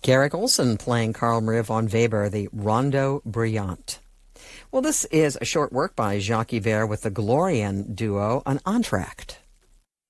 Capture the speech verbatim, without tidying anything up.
Garrick Olson playing Carl Maria von Weber, the Rondo Brillante. Well, this is a short work by Jacques Yver with the Glorian duo, an entr'acte.